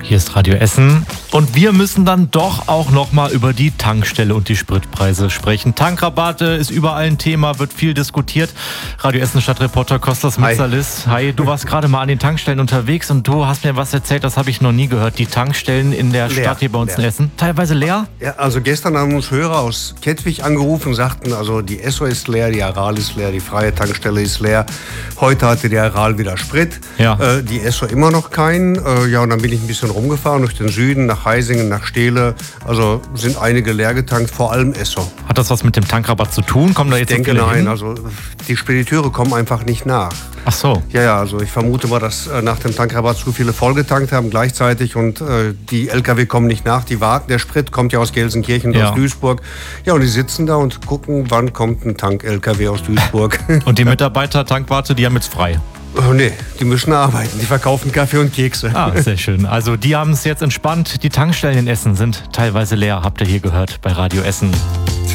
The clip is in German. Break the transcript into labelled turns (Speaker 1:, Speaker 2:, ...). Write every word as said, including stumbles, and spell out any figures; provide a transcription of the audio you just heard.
Speaker 1: Hier ist Radio Essen und wir müssen dann doch auch nochmal über die Tankstelle und die Spritpreise sprechen. Tankrabatte ist überall ein Thema, wird viel diskutiert. Radio Essen Stadtreporter Kostas Mitsalis. Hi. Hi, du warst gerade mal an den Tankstellen unterwegs und du hast mir was erzählt, das habe ich noch nie gehört. Die Tankstellen in der leer, Stadt hier bei uns leer. in Essen, teilweise leer?
Speaker 2: Ja, also gestern haben uns Hörer aus Kettwig angerufen und sagten, also die Esso ist leer, die Aral ist leer, die freie Tankstelle ist leer. Heute hatte die Aral wieder Sprit,
Speaker 1: ja.
Speaker 2: äh, die Esso immer noch keinen. Äh, ja, und dann bin ich ein bisschen rumgefahren durch den Süden, nach Heisingen, nach Steele. Also sind einige leer getankt, vor allem Esso.
Speaker 1: Hat das was mit dem Tankrabatt zu tun? Kommen da jetzt
Speaker 2: ich denke,
Speaker 1: so viele
Speaker 2: nein.
Speaker 1: hin?
Speaker 2: Also die Spediteure kommen einfach nicht nach.
Speaker 1: Ach so.
Speaker 2: Ja, ja, also ich vermute mal, dass äh, nach dem Tankrabatt zu viele vollgetankt haben gleichzeitig und äh, die L K W kommen nicht nach. Die warten, der Sprit kommt ja aus Gelsenkirchen,
Speaker 1: ja.
Speaker 2: aus Duisburg. Ja, und die sitzen da und gucken, wann kommt ein Tank-L K W aus Duisburg.
Speaker 1: Und die Mitarbeiter Tankwarte, die haben jetzt frei?
Speaker 2: Oh, nee, die müssen arbeiten. Die verkaufen Kaffee und Kekse.
Speaker 1: Ah, sehr schön. Also die haben es jetzt entspannt. Die Tankstellen in Essen sind teilweise leer, habt ihr hier gehört bei Radio Essen.